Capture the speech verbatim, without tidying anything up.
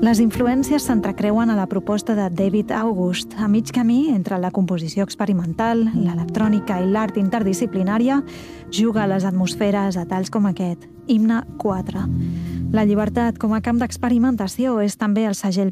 Les influències s'entrecreuen a la proposta de David August. A mig camí entre la composició experimental, l'electrònica i l'art interdisciplinària, juga a les atmosferes a talls com aquest, Himne quatre. La llibertat com a camp d'experimentació és també el segell